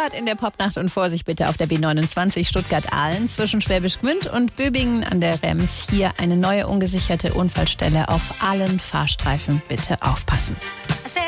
Vorfahrt in der Popnacht und Vorsicht bitte auf der B29 Stuttgart-Ahlen zwischen Schwäbisch Gmünd und Böbingen an der Rems. Hier eine neue ungesicherte Unfallstelle auf allen Fahrstreifen. Bitte aufpassen.